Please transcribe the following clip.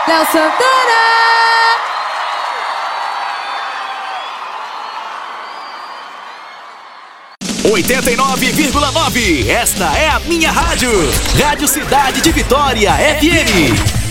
Léo Santana. 89,9. Esta é a minha rádio. Rádio Cidade de Vitória FM.